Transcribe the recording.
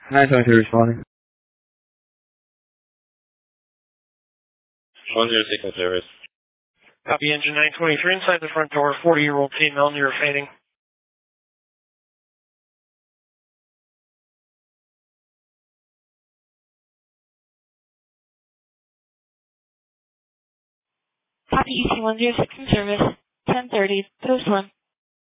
923 responding. 106 in service. Copy engine 923 inside the front door, 40-year-old female near fainting. Copy EC106 in service, 1030, post 1.